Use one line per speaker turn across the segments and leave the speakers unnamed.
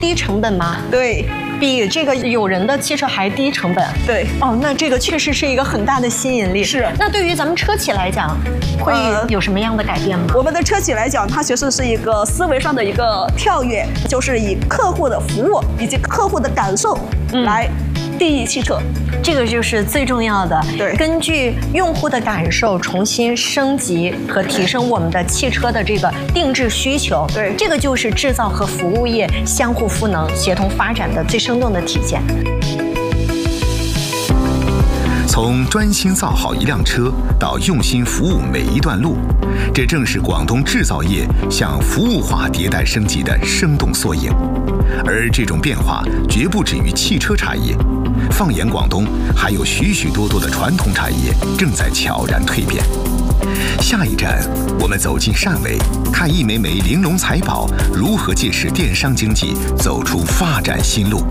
低成本吗？
对。
比这个有人的汽车还低成本，
对
哦，那这个确实是一个很大的吸引力。
是。
那对于咱们车企来讲，会有什么样的改变吗？
我们的车企来讲，它其实是一个思维上的一个跳跃，就是以客户的服务以及客户的感受来定义汽车。
这个就是最重要的。
对，
根据用户的感受重新升级和提升我们的汽车的这个定制需求。
对，
这个就是制造和服务业相互赋能、协同发展的最生动的体现。
从专心造好一辆车到用心服务每一段路，这正是广东制造业向服务化迭代升级的生动缩影。而这种变化绝不止于汽车产业，放眼广东，还有许许多多的传统产业正在悄然蜕变。下一站，我们走进汕尾，看一枚枚玲珑财宝如何借势电商经济走出发展新路。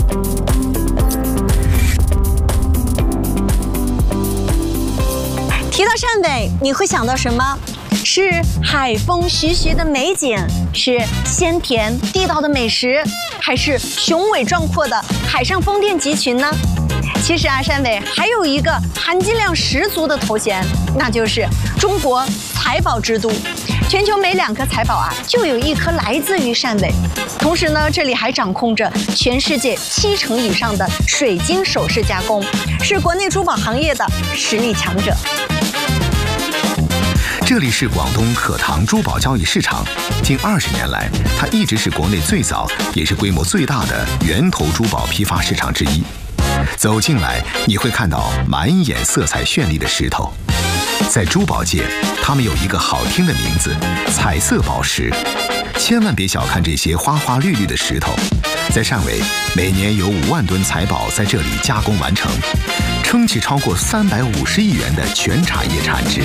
提到汕尾，你会想到什么？是海风徐徐的美景，是鲜甜地道的美食，还是雄伟壮阔的海上风电集群呢？其实啊，汕尾还有一个含金量十足的头衔，那就是中国财宝之都。全球每2颗财宝啊，就有1颗来自于汕尾。同时呢，这里还掌控着全世界70%以上的水晶首饰加工，是国内珠宝行业的实力强者。
这里是广东可堂珠宝交易市场，近20年来，它一直是国内最早也是规模最大的源头珠宝批发市场之一。走进来，你会看到满眼色彩绚丽的石头。在珠宝界，它们有一个好听的名字——彩色宝石。千万别小看这些花花绿绿的石头，在汕尾，每年有5万吨财宝在这里加工完成，撑起超过350亿元的全产业产值。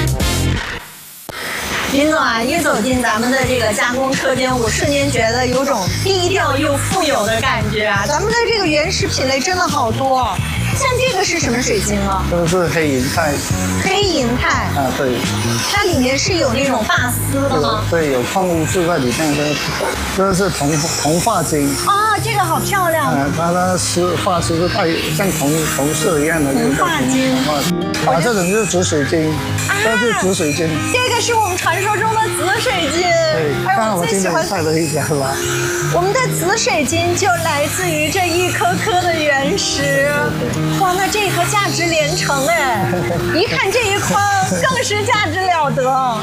林总啊，一走进咱们的这个加工车间，我瞬间觉得有种低调又富有的感觉啊！咱们的这个原石品类真的好多，像这个是什么水晶啊？
这个是黑银钛。
黑银钛
啊，对。
它里面是有那种发丝的吗？
对，有矿物质在里面。这个是铜发晶。
啊，这个好漂亮。
它的发丝是带像铜色一样的。
铜发晶。
啊，这种就是紫水晶。这是紫水晶。
这个是我们传说中的紫水晶。
对，当然我今天带了一条了。
我们的紫水晶就来自于这一颗颗的原石。哇，那这一颗价值连城哎！一看这一筐更是价值了得。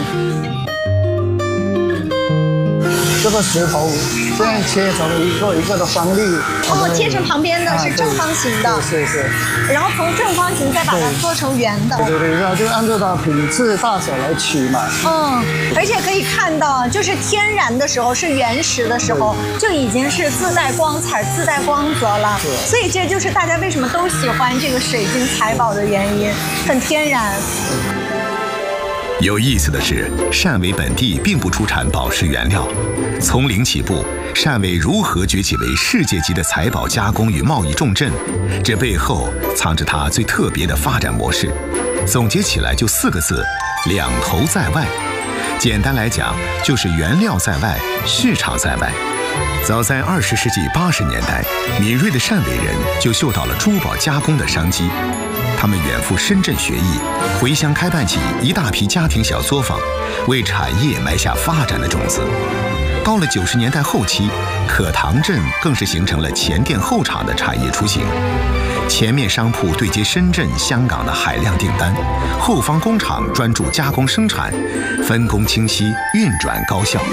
这个石头这样切成一个一个的方粒。
哦，切成旁边的是正方形的。
是。
然后从正方形再把它做成圆的。
对，就按照它品质大小来取嘛。
而且可以看到，就是天然的时候是原石的时候，就已经是自带光彩、自带光泽了。所以这就是大家为什么都喜欢这个水晶财宝的原因，很天然。
有意思的是，汕尾本地并不出产宝石原料。从零起步，汕尾如何崛起为世界级的财宝加工与贸易重镇？这背后藏着它最特别的发展模式。总结起来就4个字：两头在外。简单来讲，就是原料在外，市场在外。早在20世纪80年代，敏锐的汕尾人就嗅到了珠宝加工的商机。他们远赴深圳学艺，回乡开办起一大批家庭小作坊，为产业埋下发展的种子。到了90年代后期，可堂镇更是形成了前店后厂的产业雏形。前面商铺对接深圳、香港的海量订单，后方工厂专注加工生产，分工清晰，运转高效。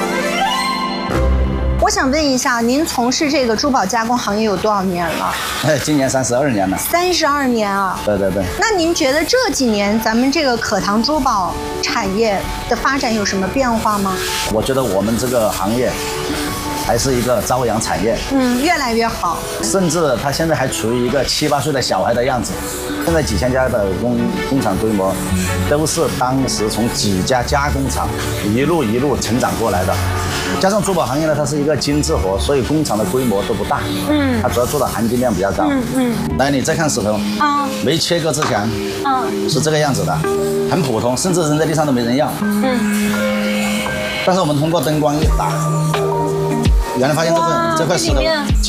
我想问一下，您从事这个珠宝加工行业有多少年了？
今年32年了。
32年啊！
对。
那您觉得这几年咱们这个可堂珠宝产业的发展有什么变化吗？
我觉得我们这个行业还是一个朝阳产业，
越来越好。
甚至它现在还处于一个7、8岁的小孩的样子。现在几千家的工厂规模，都是当时从几家加工厂一路成长过来的。加上珠宝行业呢，它是一个精致活，所以工厂的规模都不大。它主要做的含金量比较高。来，你再看石头，没切割之前，是这个样子的，很普通，甚至扔在地上都没人要。但是我们通过灯光一打， 原来发现这块石头